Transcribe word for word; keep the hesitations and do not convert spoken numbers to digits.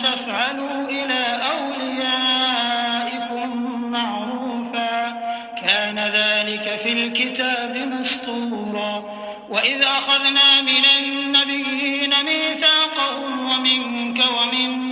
تفعلوا إلى أوليائكم معروفا كان ذلك في الكتاب مسطورا وإذ أخذنا من النبيين ميثاقهم ومنك ومن